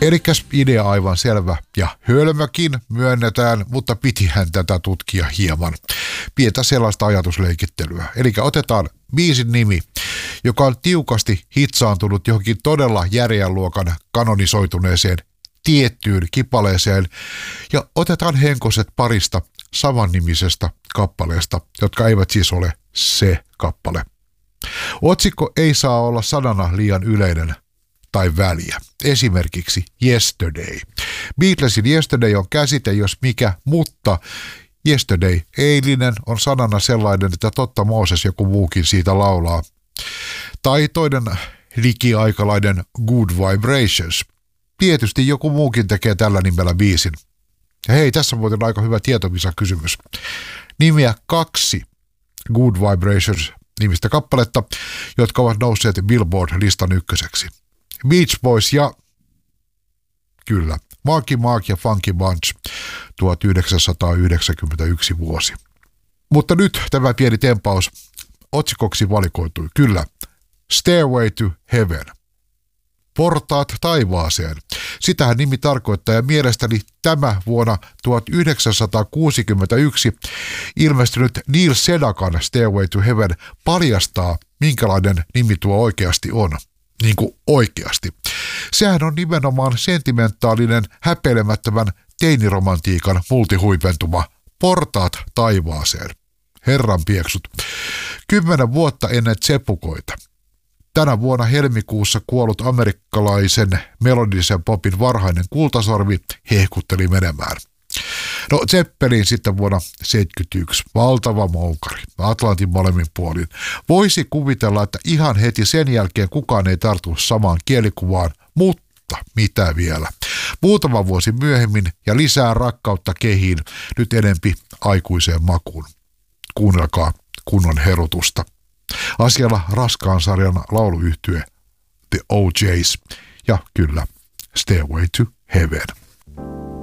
Elikkäs idea aivan selvä ja hölmökin myönnetään, mutta pitihän tätä tutkia hieman. Pientä sellaista ajatusleikittelyä. Eli otetaan biisin nimi, joka on tiukasti hitsaantunut johonkin todella järeän luokan kanonisoituneeseen tiettyyn kipaleeseen ja otetaan henkoset parista samannimisestä kappaleesta, jotka eivät siis ole se kappale. Otsikko ei saa olla sanana liian yleinen tai väliä. Esimerkiksi Yesterday. Beatlesin Yesterday on käsite jos mikä, mutta Yesterday, eilinen, on sanana sellainen, että totta Mooses joku muukin siitä laulaa. Tai toinen digiaikalainen Good Vibrations. Tietysti joku muukin tekee tällä nimellä biisin. Ja hei, tässä on muuten aika hyvä tietovisa-kysymys. Nimiä 2 Good Vibrations nimistä kappaletta, jotka ovat nousseet Billboard-listan ykköseksi. Beach Boys ja kyllä, Marky Mark ja Funky Bunch, 1991 vuosi. Mutta nyt tämä pieni tempaus otsikoksi valikoitui. Kyllä, Stairway to Heaven. Portaat taivaaseen. Sitähän nimi tarkoittaa ja mielestäni tämä vuonna 1961 ilmestynyt Neil Sedakan Stairway to Heaven paljastaa, minkälainen nimi tuo oikeasti on. Niin kuin oikeasti. Sehän on nimenomaan sentimentaalinen, häpeilemättömän teiniromantiikan multihuipentuma. Portaat taivaaseen. Herran pieksut. 10 vuotta ennen tsepukoita. Tänä vuonna helmikuussa kuollut amerikkalaisen melodisen popin varhainen kultasorvi hehkutteli menemään. No Zeppelin sitten vuonna 1971, valtava moukari, Atlantin molemmin puolin. Voisi kuvitella, että ihan heti sen jälkeen kukaan ei tartu samaan kielikuvaan, mutta mitä vielä. Muutama vuosi myöhemmin ja lisää rakkautta kehiin, nyt enempi aikuiseen makuun. Kuunnelkaa kunnon herutusta. Asialla raskaan sarjan lauluyhtye The OJs ja kyllä Stairway to Heaven.